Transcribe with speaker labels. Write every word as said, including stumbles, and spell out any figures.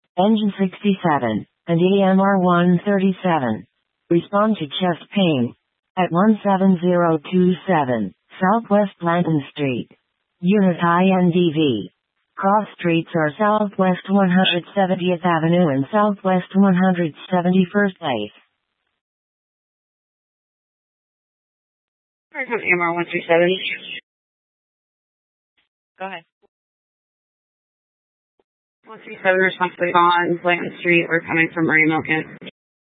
Speaker 1: Engine sixty-seven, and E M R one thirty-seven. Respond to chest pain. At one seven zero two seven, Southwest Blanton Street. Unit I N D V. Cross streets are Southwest one hundred seventieth Avenue and Southwest one hundred seventy-first Place.
Speaker 2: E M R one three seven. Go ahead. one three seven, responsibly on Blanton Street. We're coming from Murray Milken.